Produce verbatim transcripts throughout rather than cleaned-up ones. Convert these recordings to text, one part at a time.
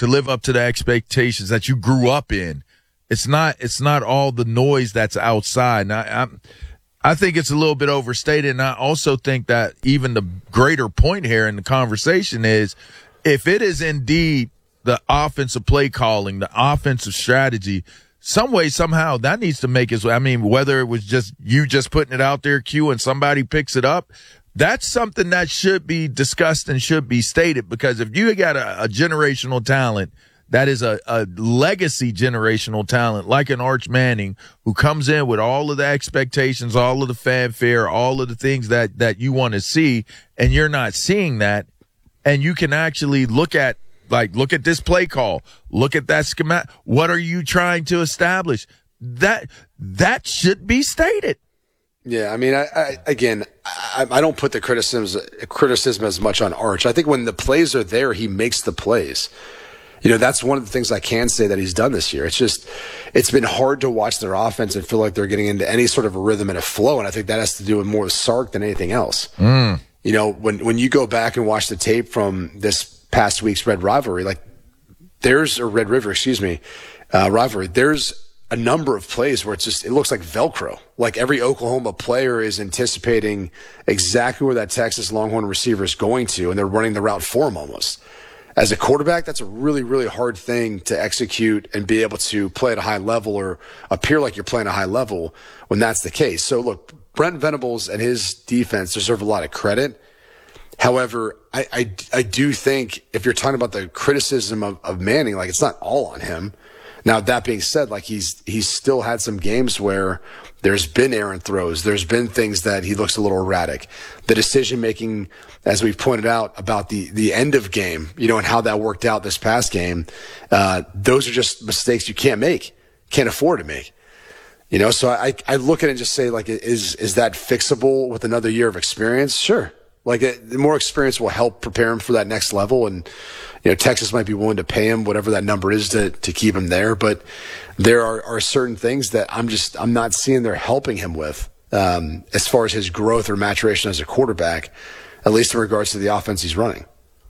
to live up to the expectations that you grew up in. It's not, it's not all the noise that's outside. And I, I'm, I think it's a little bit overstated. And I also think that even the greater point here in the conversation is if it is indeed the offensive play calling, the offensive strategy, some way, somehow that needs to make its way. I mean, whether it was just you just putting it out there, Q, and somebody picks it up, that's something that should be discussed and should be stated, because if you got a, a generational talent that is a, a legacy generational talent like an Arch Manning, who comes in with all of the expectations, all of the fanfare, all of the things that, that you want to see, and you're not seeing that, and you can actually look at, like, look at this play call, look at that schematic. What are you trying to establish? That that should be stated. Yeah, I mean, I, I again, I, I don't put the criticisms criticism as much on Arch. I think when the plays are there, he makes the plays. You know, that's one of the things I can say that he's done this year. It's just, it's been hard to watch their offense and feel like they're getting into any sort of a rhythm and a flow. And I think that has to do with more with Sark than anything else. Mm. You know, when, when you go back and watch the tape from this past week's Red Rivalry, like there's a Red River, excuse me, uh, rivalry, there's a number of plays where it's just, it looks like Velcro. Like every Oklahoma player is anticipating exactly where that Texas Longhorn receiver is going to, and they're running the route for him almost. As a quarterback, that's a really, really hard thing to execute and be able to play at a high level or appear like you're playing a high level when that's the case. So look, Brent Venables and his defense deserve a lot of credit. However, I, I, I do think if you're talking about the criticism of, of Manning, like it's not all on him. Now, that being said, like he's, he's still had some games where there's been errant throws. There's been things that he looks a little erratic. The decision making, as we've pointed out about the, the end of game, you know, and how that worked out this past game. Uh, those are just mistakes you can't make, can't afford to make. You know, so I, I look at it and just say, like, is, is that fixable with another year of experience? Sure. Like, it, the more experience will help prepare him for that next level. And, you know, Texas might be willing to pay him whatever that number is to, to keep him there. But there are, are certain things that I'm just, I'm not seeing they're helping him with, um, as far as his growth or maturation as a quarterback, at least in regards to the offense he's running.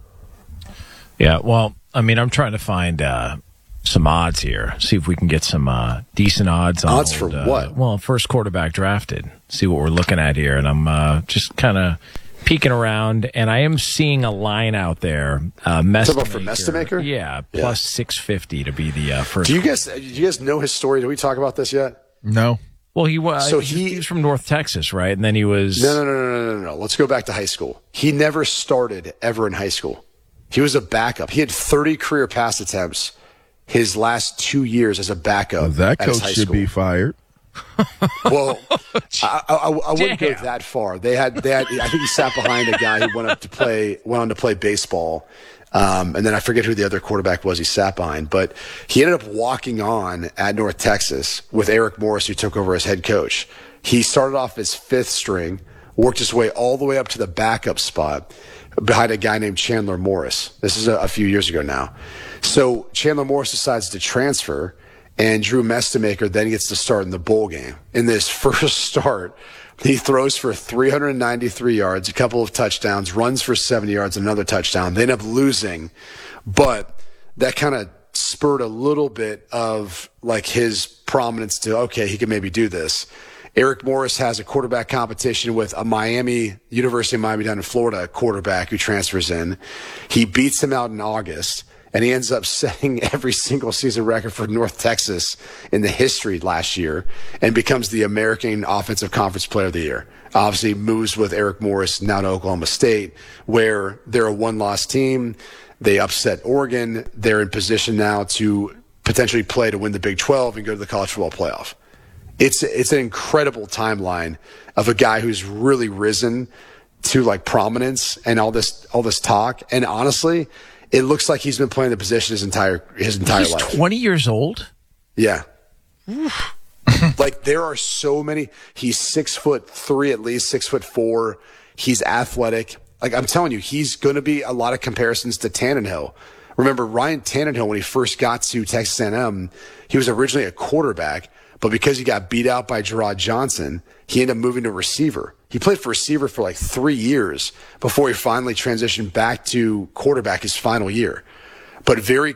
Yeah. Well, I mean, I'm trying to find, uh, some odds here. See if we can get some, uh, decent odds on odds old, for uh, what? Well, first quarterback drafted. See what we're looking at here. And I'm, uh, just kind of peeking around, and I am seeing a line out there. Uh, Talk for Mestamaker? Yeah, yeah. plus six fifty to be the uh, first. Do you guys? Do you guys know his story? Did we talk about this yet? No. Well, he was. So he, he, he was from North Texas, right? And then he was. No, no, no, no, no, no, no. Let's go back to high school. He never started ever in high school. He was a backup. He had thirty career pass attempts his last two years as a backup. Well, that at his coach high should school. be fired. Well, I, I, I wouldn't go that far. They had, they had. I think he sat behind a guy who went up to play, went on to play baseball, um, and then I forget who the other quarterback was he sat behind. But he ended up walking on at North Texas with Eric Morris, who took over as head coach. He started off as fifth string, worked his way all the way up to the backup spot behind a guy named Chandler Morris. This is a, a few years ago now. So Chandler Morris decides to transfer. And Drew Mestamaker then gets to start in the bowl game. In this first start, he throws for three hundred ninety-three yards, a couple of touchdowns, runs for seventy yards, another touchdown. They end up losing. But that kind of spurred a little bit of like his prominence to, okay, he can maybe do this. Eric Morris has a quarterback competition with a Miami, University of Miami down in Florida quarterback who transfers in. He beats him out in August. And he ends up setting every single season record for North Texas in the history last year and becomes the American Offensive Conference Player of the Year. Obviously moves with Eric Morris now to Oklahoma State, where they're a one-loss team. They upset Oregon. They're in position now to potentially play to win the Big twelve and go to the college football playoff. It's, it's an incredible timeline of a guy who's really risen to like prominence and all this, all this talk. And honestly, it looks like he's been playing the position his entire his entire He's life. twenty years old? Yeah. Like there are so many. He's six foot three, at least six foot four. He's athletic. Like I'm telling you, he's going to be a lot of comparisons to Tannehill. Remember Ryan Tannehill when he first got to Texas A and M, he was originally a quarterback, but because he got beat out by Gerard Johnson, he ended up moving to receiver. He played for receiver for like three years before he finally transitioned back to quarterback his final year. But very